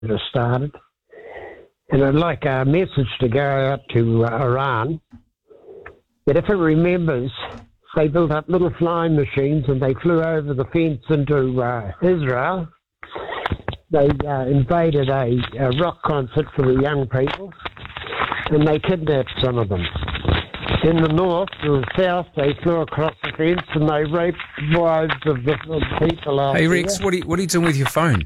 it started. And I'd like a message to go out to Iran that if it remembers, they built up little flying machines and they flew over the fence into Israel. They invaded a rock concert for the young people and they kidnapped some of them. In the north or the south, they flew across the fence and they raped wives of the people out there. Hey, Rex, what are you doing with your phone?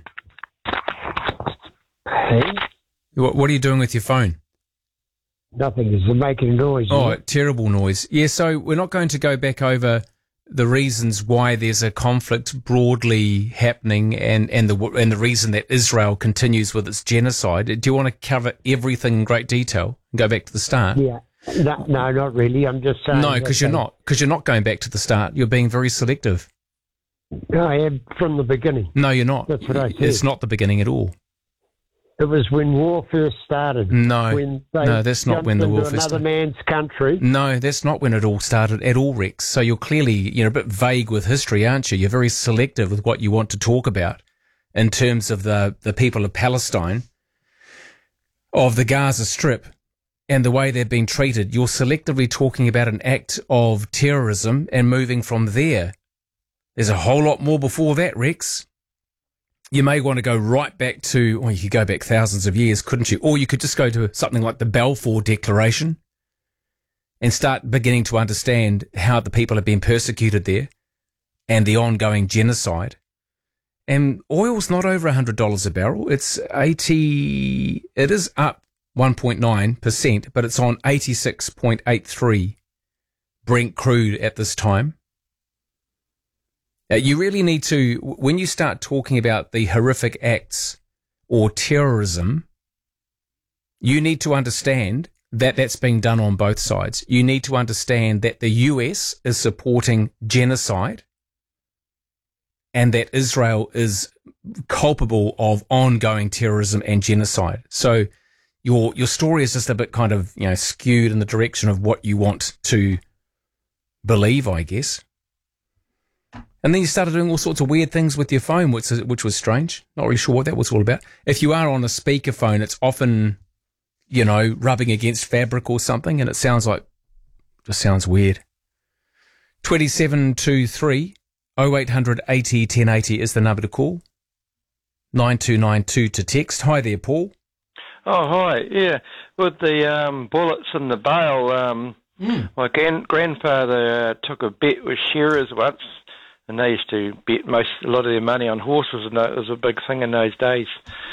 Hey? What are you doing with your phone? Nothing. It's making noise. Oh, terrible noise. Yeah, so we're not going to go back over the reasons why there's a conflict broadly happening and the reason that Israel continues with its genocide. Do you want to cover everything in great detail and go back to the start? Yeah. No, not really. I'm just saying. No, because you're not. Because you're not going back to the start. You're being very selective. I am from the beginning. No, you're not. That's what I said. It's not the beginning at all. It was when war first started. No, that's not when the war first started. Another man's country. No, that's not when it all started at all, Rex. So you're clearly, a bit vague with history, aren't you? You're very selective with what you want to talk about in terms of the people of Palestine, of the Gaza Strip, and the way they've been treated. You're selectively talking about an act of terrorism and moving from there. There's a whole lot more before that, Rex. You may want to go right back to, you could go back thousands of years, couldn't you? Or you could just go to something like the Balfour Declaration and start beginning to understand how the people have been persecuted there and the ongoing genocide. And oil's not over $100 a barrel. It's it is up 1.9%, but it's on 86.83 Brent crude at this time. You really need to, when you start talking about the horrific acts or terrorism, you need to understand that that's being done on both sides. You need to understand that the US is supporting genocide and that Israel is culpable of ongoing terrorism and genocide. So your story is just a bit kind of, skewed in the direction of what you want to believe, I guess. And then you started doing all sorts of weird things with your phone, which was strange. Not really sure what that was all about. If you are on a speakerphone, it's often, rubbing against fabric or something, and it sounds weird. 2723 0800 80 1080 is the number to call. 9292 to text. Hi there, Paul. Oh, hi. Yeah, with the bullets and the bail, my grandfather took a bet with shearers once. And they used to bet a lot of their money on horses, and it was a big thing in those days.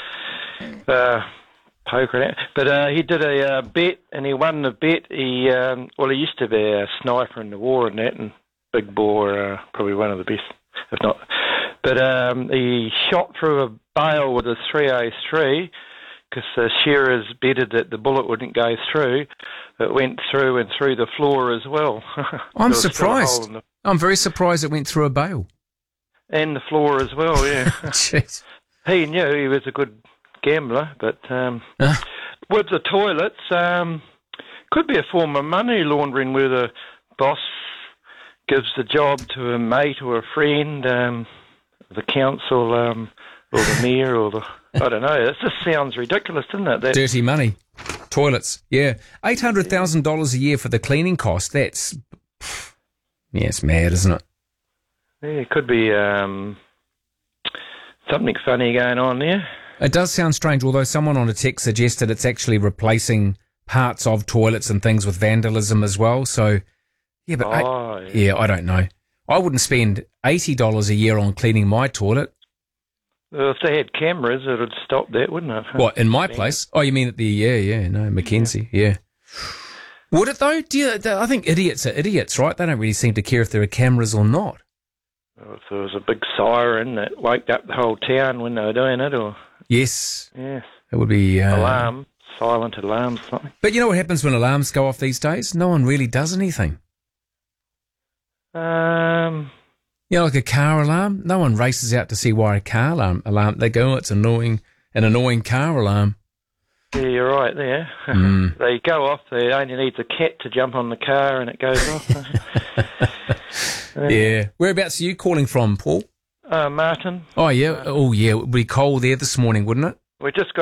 Poker and that. But he did a bet, and he won the bet. He used to be a sniper in the war and that, and big bore, probably one of the best, if not. But he shot through a bale with a .303 because the shearers betted that the bullet wouldn't go through. It went through and through the floor as well. I'm surprised. I'm very surprised it went through a bale. And the floor as well, yeah. Jeez. He knew he was a good gambler, but with the toilets, could be a form of money laundering where the boss gives the job to a mate or a friend, the council, or the mayor, or the... I don't know. It just sounds ridiculous, doesn't it? Dirty money. Toilets, yeah. $800,000 a year for the cleaning cost. That's... Yeah, it's mad, isn't it? Yeah, it could be something funny going on there. It does sound strange, although someone on a text suggested it's actually replacing parts of toilets and things with vandalism as well. So, yeah, but I don't know. I wouldn't spend $80 a year on cleaning my toilet. Well, if they had cameras, it would stop that, wouldn't it? What, in my place? Oh, you mean at the, Mackenzie, yeah. Would it, though? I think idiots are idiots, right? They don't really seem to care if there are cameras or not. Well, if there was a big siren that waked up the whole town when they were doing it, or... Yes. Yes. It would be... alarm, silent alarms, something. But you know what happens when alarms go off these days? No one really does anything. Like a car alarm? No one races out to see why a car alarm. They go, it's an annoying car alarm. Yeah, you're right there. They go off, they only need the cat to jump on the car and it goes off. Yeah. Whereabouts are you calling from, Paul? Martin. Oh, yeah. Oh, yeah. It would be cold there this morning, wouldn't it? we just got